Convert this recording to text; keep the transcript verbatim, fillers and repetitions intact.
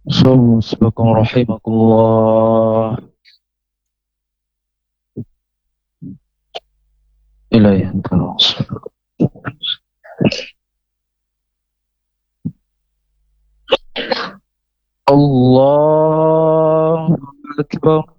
صلوا سبكم رحمكم الله. إليه أنت الوصل. الله أكبر.